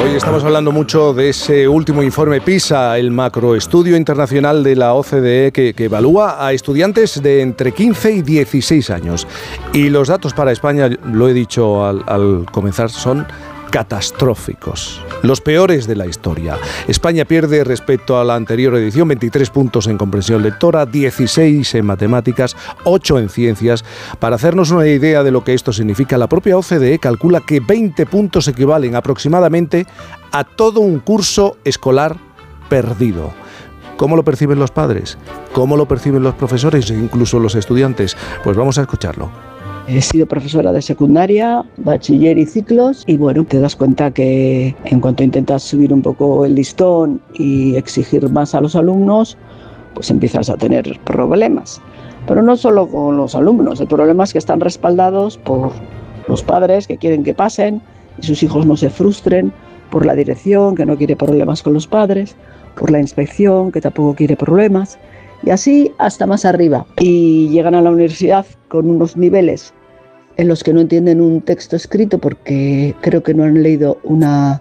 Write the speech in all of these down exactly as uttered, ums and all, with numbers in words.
Hoy estamos hablando mucho de ese último informe PISA, el macroestudio internacional de la O C D E que, que evalúa a estudiantes de entre quince y dieciséis años. Y los datos para España, lo he dicho al, al comenzar, son catastróficos, los peores de la historia. España pierde respecto a la anterior edición veintitrés puntos en comprensión lectora, dieciséis en matemáticas, ocho en ciencias. Para hacernos una idea de lo que esto significa, la propia O C D E calcula que veinte puntos equivalen aproximadamente a todo un curso escolar perdido. ¿Cómo lo perciben los padres? ¿Cómo lo perciben los profesores e incluso los estudiantes? Pues vamos a escucharlo. He sido profesora de secundaria, bachiller y ciclos, y bueno, te das cuenta que en cuanto intentas subir un poco el listón y exigir más a los alumnos, pues empiezas a tener problemas. Pero no solo con los alumnos, el problema es que están respaldados por los padres que quieren que pasen y sus hijos no se frustren, por la dirección que no quiere problemas con los padres, por la inspección que tampoco quiere problemas. Y así hasta más arriba. Y llegan a la universidad con unos niveles en los que no entienden un texto escrito porque creo que no han leído una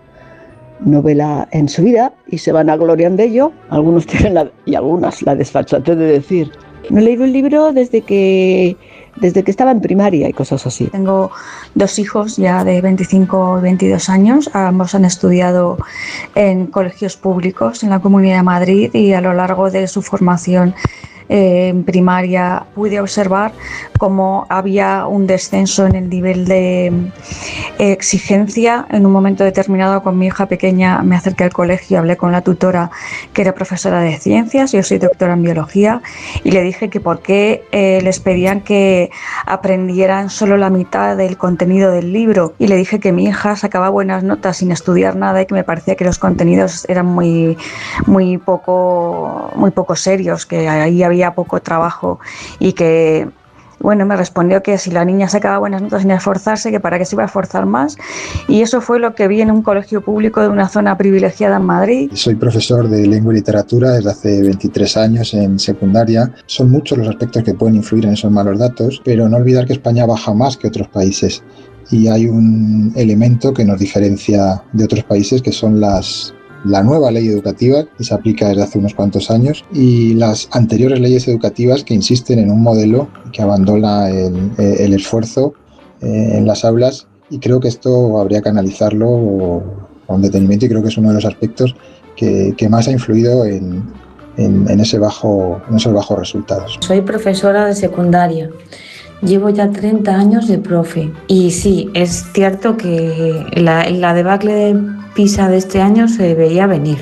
novela en su vida y se van a gloriar de ello. Algunos tienen la, y algunas la desfachatez de decir: no he leído el libro desde que, desde que estaba en primaria y cosas así. Tengo dos hijos ya de veinticinco y veintidós años, ambos han estudiado en colegios públicos en la Comunidad de Madrid y a lo largo de su formación eh, en primaria pude observar cómo había un descenso en el nivel de eh, exigencia. En un momento determinado con mi hija pequeña me acerqué al colegio, hablé con la tutora que era profesora de ciencias, yo soy doctora en biología, y le dije que por qué eh, les pedían que aprendieran solo la mitad del contenido del libro, y le dije que mi hija sacaba buenas notas sin estudiar nada y que me parecía que los contenidos eran muy, muy poco, muy poco serios, que ahí había poco trabajo y que... Bueno, me respondió que si la niña sacaba buenas notas sin esforzarse, que para qué se iba a esforzar más. Y eso fue lo que vi en un colegio público de una zona privilegiada en Madrid. Soy profesor de lengua y literatura desde hace veintitrés años en secundaria. Son muchos los aspectos que pueden influir en esos malos datos, pero no olvidar que España baja más que otros países. Y hay un elemento que nos diferencia de otros países, que son las... la nueva ley educativa que se aplica desde hace unos cuantos años y las anteriores leyes educativas que insisten en un modelo que abandona el, el esfuerzo eh, en las aulas, y creo que esto habría que analizarlo con detenimiento y creo que es uno de los aspectos que, que más ha influido en, en, en, ese bajo, en esos bajos resultados. Soy profesora de secundaria. Llevo ya treinta años de profe y sí, es cierto que la, la debacle de PISA de este año se veía venir.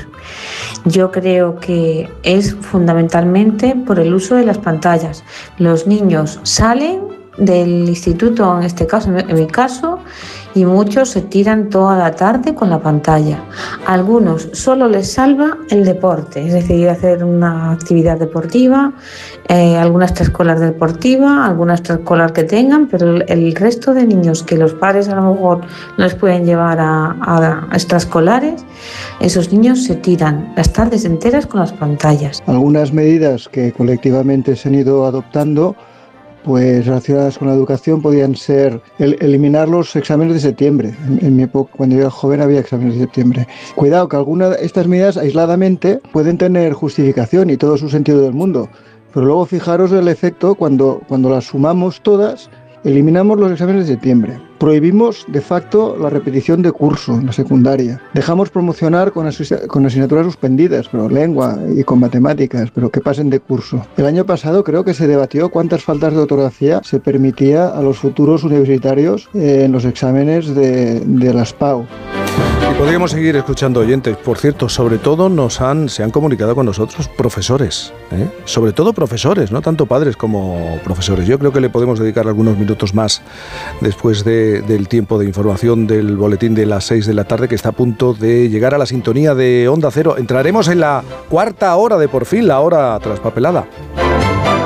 Yo creo que es fundamentalmente por el uso de las pantallas. Los niños salen del instituto, en este caso, en mi caso, y muchos se tiran toda la tarde con la pantalla. A algunos solo les salva el deporte, es decir, hacer una actividad deportiva, eh, alguna extraescolar deportiva, alguna extraescolar que tengan, pero el, el resto de niños que los padres a lo mejor no les pueden llevar a, a extraescolares, esos niños se tiran las tardes enteras con las pantallas. Algunas medidas que colectivamente se han ido adoptando, pues relacionadas con la educación, podían ser el eliminar los exámenes de septiembre. En, en mi época, cuando yo era joven, había exámenes de septiembre. Cuidado, que algunas de estas medidas aisladamente pueden tener justificación y todo su sentido del mundo, pero luego fijaros el efecto cuando, cuando las sumamos todas. Eliminamos los exámenes de septiembre. Prohibimos de facto la repetición de curso en la secundaria. Dejamos promocionar con, asis- con asignaturas suspendidas, pero lengua y con matemáticas, pero que pasen de curso. El año pasado creo que se debatió cuántas faltas de ortografía se permitía a los futuros universitarios eh, en los exámenes de, de las P A U. Y podríamos seguir escuchando oyentes. Por cierto, sobre todo nos han, se han comunicado con nosotros profesores, ¿eh? Sobre todo profesores, no tanto padres como profesores. Yo creo que le podemos dedicar algunos minutos más después de, del tiempo de información del boletín de las seis de la tarde, que está a punto de llegar a la sintonía de Onda Cero. Entraremos en la cuarta hora de Por Fin, la hora traspapelada.